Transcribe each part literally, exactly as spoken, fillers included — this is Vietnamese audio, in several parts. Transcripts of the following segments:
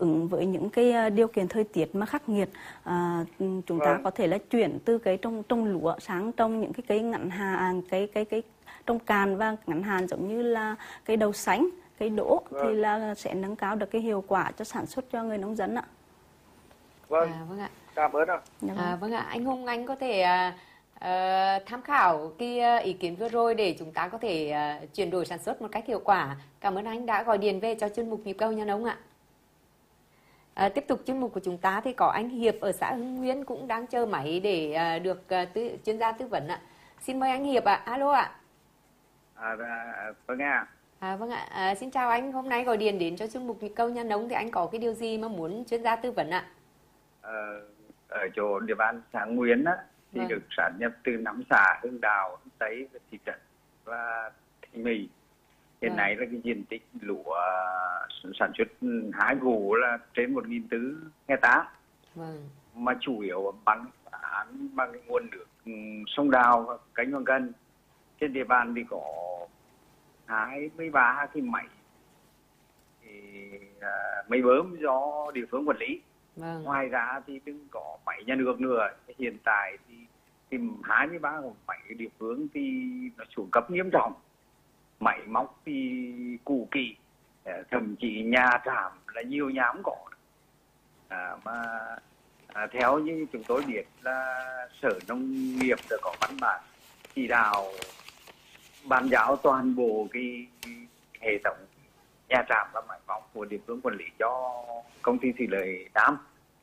ứng với những cái điều kiện thời tiết mà khắc nghiệt, à, chúng ta Vâng. có thể là chuyển từ cái trồng trồng lúa sang trồng những cái cây ngắn hạn, cái cái cái trồng cạn và ngắn hạn giống như là cây đậu xanh, cây đỗ, Vâng. thì là sẽ nâng cao được cái hiệu quả cho sản xuất cho người nông dân ạ. Vâng, À, vâng ạ. cảm ơn ạ. Dạ À, vâng. vâng ạ, anh Hùng anh có thể à, à, tham khảo cái à, ý kiến vừa rồi để chúng ta có thể à, chuyển đổi sản xuất một cách hiệu quả. Cảm ơn anh đã gọi điện về cho chuyên mục Nhịp Cầu Nhà Nông ạ. À, tiếp tục chuyên mục của chúng ta thì có anh Hiệp ở xã Hưng Nguyên cũng đang chờ máy để à, được à, tư, chuyên gia tư vấn ạ. Xin mời anh Hiệp ạ. Alo ạ. À, vâng ạ. À, vâng ạ. À, xin chào anh. Hôm nay gọi điện đến cho chuyên mục Nhịp Cầu Nhà Nông thì anh có cái điều gì mà muốn chuyên gia tư vấn ạ? Ờ, ở chỗ địa bàn xã Nguyên á, thì Vâng. được sát nhập từ năm xã Hưng Đạo, Hưng Tây, thị trấn và Thị Mỹ. Hiện Vâng. nay là cái diện tích lúa sản xuất hai vụ là trên một nghìn tứ hectare, Vâng. mà chủ yếu bằng bán bằng cái nguồn nước ừ, sông Đào và cánh Hoàng Cân. Trên địa bàn thì có hai mươi ba cái máy thì à, máy bơm do địa phương quản lý. Vâng. Ngoài ra thì đừng có máy nhà nước nữa. Hiện tại thì tìm hai mươi ba máy địa phương thì nó xuống cấp nghiêm trọng, máy móc thì cũ kỹ, thậm chí nhà trạm là nhiều nhà không có. À, mà à, theo như chúng tôi biết là Sở Nông nghiệp đã có văn bản chỉ đạo bàn giao toàn bộ cái, cái hệ thống nhà trạm và máy móc của địa phương quản lý cho công ty thủy lợi Nam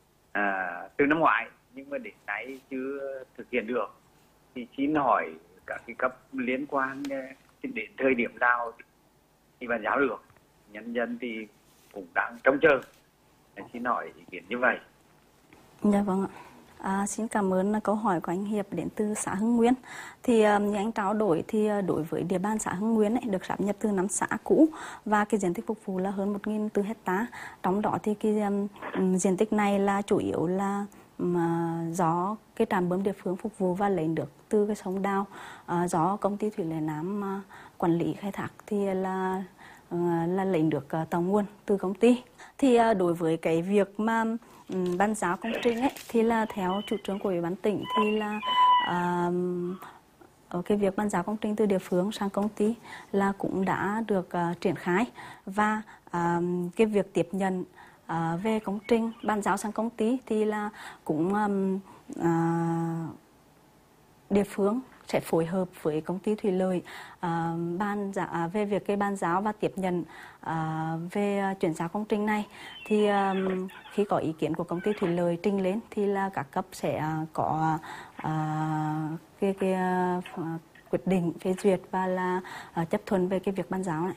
à, từ năm ngoái, nhưng mà đến nay chưa thực hiện được. Thì xin hỏi các cái cấp liên quan đến thời điểm nào thì bàn giao được, nhân dân thì cũng đang trông chờ. Xin hỏi ý kiến như vậy. Dạ vâng ạ. À, xin cảm ơn câu hỏi của anh Hiệp đến từ xã Hưng Nguyên. Thì uh, như anh trao đổi thì uh, đối với địa bàn xã Hưng Nguyên ấy, được sáp nhập từ năm xã cũ và cái diện tích phục vụ là hơn một nghìn tư hectare. Trong đó thì cái um, diện tích này là chủ yếu là mà do cái trạm bơm địa phương phục vụ và lấy nước từ cái sông Đào, uh, do công ty thủy lợi Nam uh, quản lý khai thác thì là uh, là lấy nước uh, tàu nguồn từ công ty. Thì uh, đối với cái việc mà um, bàn giao công trình ấy thì là theo chủ trương của ủy ban tỉnh thì là uh, ở cái việc bàn giao công trình từ địa phương sang công ty là cũng đã được uh, triển khai, và uh, cái việc tiếp nhận uh, về công trình bàn giao sang công ty thì là cũng um, uh, địa phương sẽ phối hợp với công ty thủy lợi uh, ban giá về việc cái ban giáo và tiếp nhận uh, về chuyển giao công trình này. Thì um, khi có ý kiến của công ty thủy lợi trình lên thì là các cấp sẽ uh, có uh, cái, cái uh, quyết định phê duyệt và là uh, chấp thuận về cái việc ban giáo này.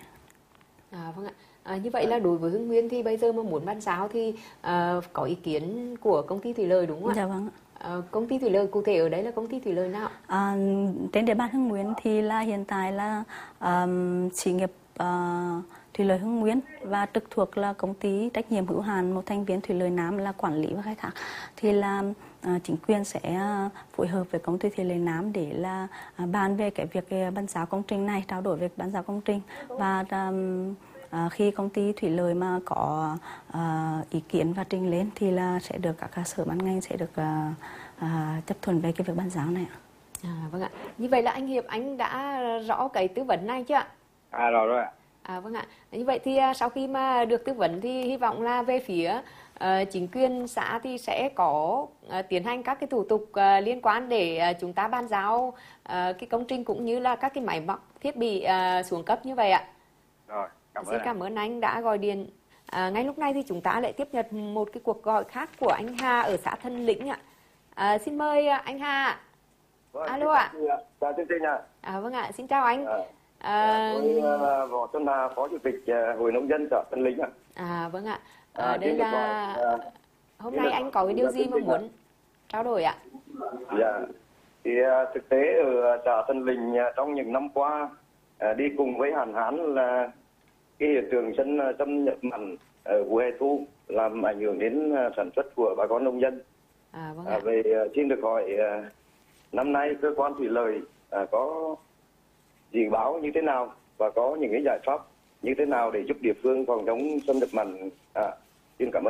À, vâng ạ. À, như vậy là đối với Hưng Nguyên thì bây giờ mà muốn ban giáo thì uh, có ý kiến của công ty thủy lợi đúng không ạ? Dạ vâng ạ. À, công ty thủy lợi cụ thể ở đấy là công ty thủy lợi nào? À, trên địa bàn Hưng Nguyên thì là hiện tại là um, xí nghiệp uh, thủy lợi Hưng Nguyên và trực thuộc là công ty trách nhiệm hữu hạn một thành viên thủy lợi Nam là quản lý và khai thác. Thì là uh, chính quyền sẽ uh, phối hợp với công ty thủy lợi Nam để là uh, bàn về cái việc uh, bàn giao công trình này, trao đổi về bàn giao công trình, và um, À, khi công ty thủy lợi mà có à, ý kiến và trình lên thì là sẽ được các sở ban ngành sẽ được à, à, chấp thuận về cái việc bàn giao này ạ. À, vâng ạ. Như vậy là anh Hiệp anh đã rõ cái tư vấn này chưa ạ? À rồi rồi ạ. À, vâng ạ. Như vậy thì sau khi mà được tư vấn thì hy vọng là về phía uh, chính quyền xã thì sẽ có uh, tiến hành các cái thủ tục uh, liên quan để uh, chúng ta bàn giao uh, cái công trình cũng như là các cái máy móc thiết bị uh, xuống cấp như vậy ạ. Rồi. Cảm Xin cảm ơn anh đã gọi điện. À, ngay lúc này thì chúng ta lại tiếp nhận một cái cuộc gọi khác của anh Hà ở xã Thân Lĩnh ạ. À, xin mời anh Hà. Vâng, alo ạ. Chào chương trình ạ. À, vâng ạ, xin chào anh. À, à, tôi uh, Võ Xuân Hà, Phó Chủ tịch uh, Hội Nông dân xã Thân Lĩnh ạ. À, vâng ạ. À, À, đây là gọi, uh, hôm nay anh có cái điều gì mà muốn trao đổi ạ? Dạ. Thì uh, thực tế ở xã Thân Lĩnh uh, trong những năm qua uh, đi cùng với hạn hán là cái hiện tượng xâm xâm nhập mặn ở vụ hè thu làm ảnh hưởng đến uh, sản xuất của bà con nông dân. À, vâng À, ạ. về uh, xin được hỏi uh, năm nay cơ quan thủy lợi uh, có dự báo như thế nào và có những cái giải pháp như thế nào để giúp địa phương phòng chống xâm nhập mặn? À, xin cảm ơn.